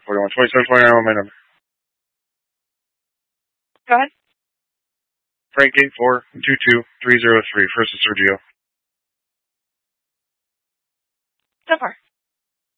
41. 2729 on my number. Go ahead. Frank 8422303. First is Sergio. So far.